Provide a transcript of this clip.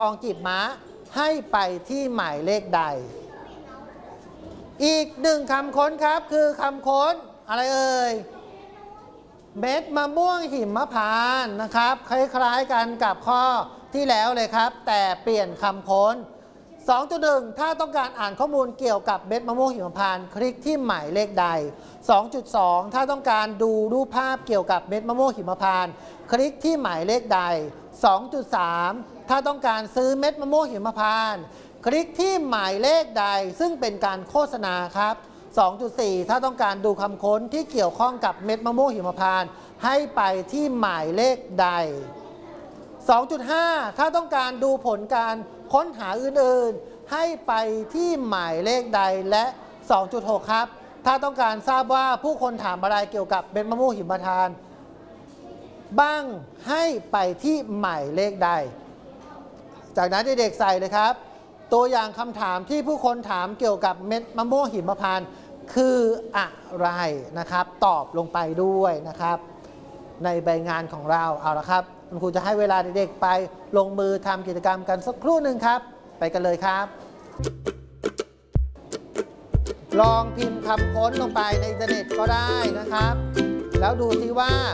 กองจีบม้าให้ไปที่หมายเลขใดอีกหนึ่งคำค้นครับคือคำค้นอะไรเอ่ยเม็ดมะม่วงหิมพานต์นะครับคล้ายๆกันกับข้อที่แล้วเลยครับแต่เปลี่ยนคำค้น 2.1 ถ้าต้องการอ่านข้อมูลเกี่ยวกับเม็ดมะม่วงหิมพานต์คลิกที่หมายเลขใด 2.2 ถ้าต้องการดูรูปภาพเกี่ยวกับเม็ดมะม่วงหิมพานต์คลิกที่หมายเลขใด 2.3 ถ้าต้องการซื้อเม็ดมะม่วงหิมพานต์คลิกที่หมายเลขใดซึ่งเป็นการโฆษณาครับ 2.4 ถ้าต้องการดูคำค้นที่เกี่ยวข้องกับเม็ดมะม่วงหิมพานต์ให้ไปที่หมายเลขใด 2.5 ถ้าต้องการดูผลการค้นหาอื่นๆให้ไปที่หมายเลขใดและ 2.6 ครับถ้าต้องการทราบว่าผู้คนถามอะไรเกี่ยวกับเม็ดมะม่วงหิมพานต์บ้างให้ไปที่หมายเลขใดจากนั้นเด็กๆใส่เลยครับตัวอย่างคำถามที่ผู้คนถามเกี่ยวกับเม็ดมะม่วงหิมพานต์คืออะไรนะครับตอบลงไปด้วยนะครับในใบงานของเราเอาละครับคุณครูจะให้เวลาเด็กๆไปลงมือทำกิจกรรมกันสักครู่หนึ่งครับไปกันเลยครับลองพิมพ์คำค้นลงไปในอินเทอร์เน็ตก็ได้นะครับแล้วดูซิว่า